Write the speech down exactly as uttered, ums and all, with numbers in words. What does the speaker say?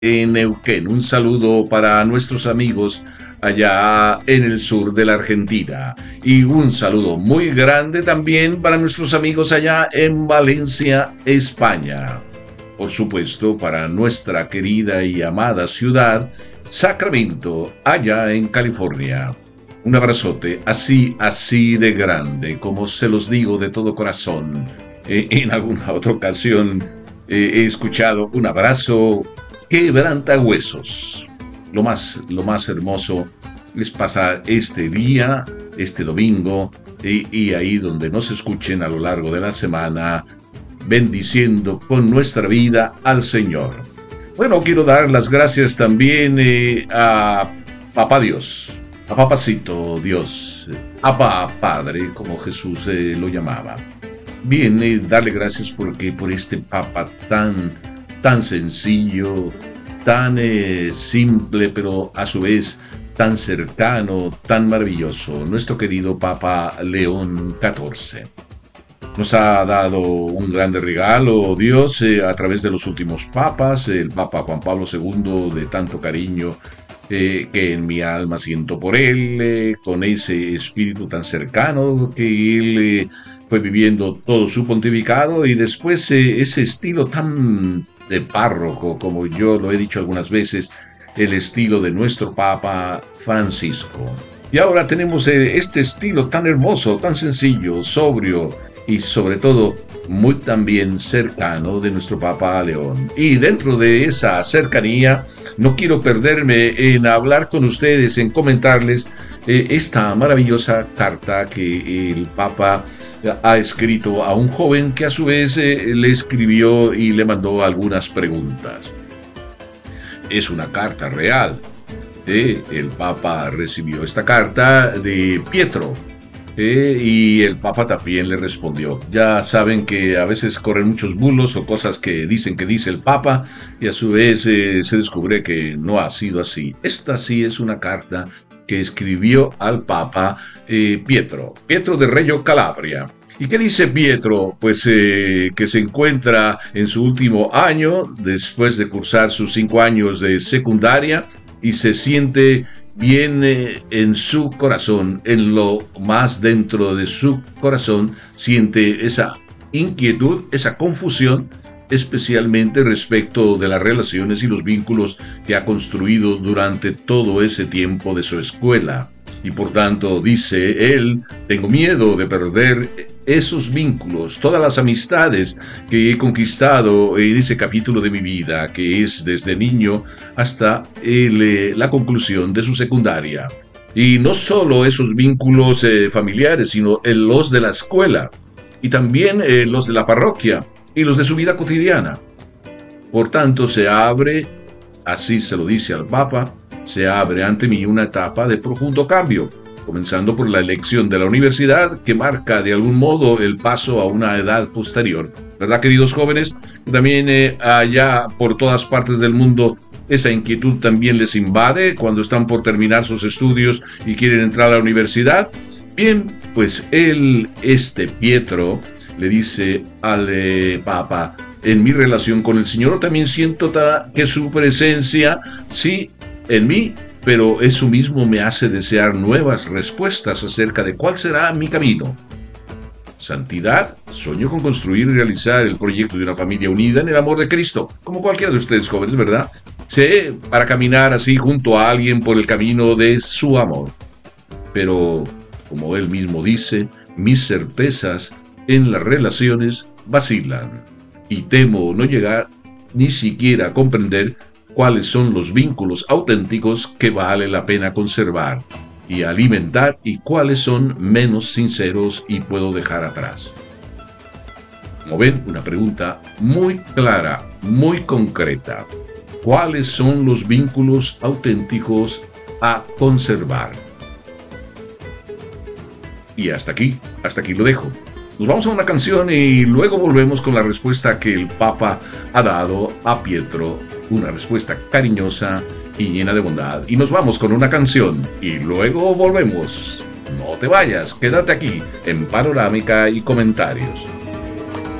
en Neuquén. Un saludo para nuestros amigos allá en el sur de la Argentina. Y un saludo muy grande también para nuestros amigos allá en Valencia, España. Por supuesto, para nuestra querida y amada ciudad, Sacramento, allá en California. Un abrazote así, así de grande, como se los digo de todo corazón. Eh, en alguna otra ocasión eh, he escuchado un abrazo quebrantahuesos. Lo más, lo más hermoso es pasar este día, este domingo, y, y ahí donde nos escuchen a lo largo de la semana, bendiciendo con nuestra vida al Señor. Bueno, quiero dar las gracias también eh, a Papá Dios, a Papacito Dios, a Papá Padre, como Jesús eh, lo llamaba. Bien, eh, darle gracias porque por este Papa tan, tan sencillo, tan eh, simple, pero a su vez tan cercano, tan maravilloso, nuestro querido Papa León catorce. Nos ha dado un grande regalo Dios eh, a través de los últimos papas, el Papa Juan Pablo segundo, de tanto cariño eh, que en mi alma siento por él, eh, con ese espíritu tan cercano que él eh, fue viviendo todo su pontificado, y después eh, ese estilo tan de párroco, como yo lo he dicho algunas veces, el estilo de nuestro Papa Francisco. Y ahora tenemos eh, este estilo tan hermoso, tan sencillo, sobrio y sobre todo muy también cercano de nuestro Papa León. Y dentro de esa cercanía, no quiero perderme en hablar con ustedes, en comentarles eh, esta maravillosa carta que el Papa ha escrito a un joven que a su vez eh, le escribió y le mandó algunas preguntas. Es una carta real. Eh, el Papa recibió esta carta de Pietro eh, y el Papa también le respondió. Ya saben que a veces corren muchos bulos o cosas que dicen que dice el Papa y a su vez eh, se descubre que no ha sido así. Esta sí es una carta que escribió al Papa eh, Pietro, Pietro de Reggio Calabria. ¿Y qué dice Pietro? Pues eh, que se encuentra en su último año, después de cursar sus cinco años de secundaria, y se siente bien eh, en su corazón, en lo más dentro de su corazón, siente esa inquietud, esa confusión, especialmente respecto de las relaciones y los vínculos que ha construido durante todo ese tiempo de su escuela. Y por tanto, dice él, tengo miedo de perder esos vínculos, todas las amistades que he conquistado en ese capítulo de mi vida, que es desde niño hasta el, la conclusión de su secundaria. Y no solo esos vínculos eh, familiares, sino eh, los de la escuela, y también eh, los de la parroquia, y los de su vida cotidiana. Por tanto, se abre, así se lo dice al Papa, se abre ante mí una etapa de profundo cambio, comenzando por la elección de la universidad, que marca de algún modo el paso a una edad posterior. ¿Verdad, queridos jóvenes? También eh, allá por todas partes del mundo esa inquietud también les invade cuando están por terminar sus estudios y quieren entrar a la universidad. Bien, pues él, este Pietro, le dice al eh, Papa, en mi relación con el Señor también siento ta, que su presencia, sí, en mí, pero eso mismo me hace desear nuevas respuestas acerca de cuál será mi camino. Santidad, sueño con construir y realizar el proyecto de una familia unida en el amor de Cristo, como cualquiera de ustedes jóvenes, ¿verdad? Sí, para caminar así junto a alguien por el camino de su amor. Pero, como él mismo dice, mis certezas en las relaciones vacilan y temo no llegar ni siquiera a comprender cuáles son los vínculos auténticos que vale la pena conservar y alimentar y cuáles son menos sinceros y puedo dejar atrás. Como ven, una pregunta muy clara, muy concreta. ¿Cuáles son los vínculos auténticos a conservar? Y hasta aquí, hasta aquí lo dejo. Nos vamos a una canción y luego volvemos con la respuesta que el Papa ha dado a Pietro. Una respuesta cariñosa y llena de bondad. Y nos vamos con una canción y luego volvemos. No te vayas, quédate aquí en Panorámica y Comentarios.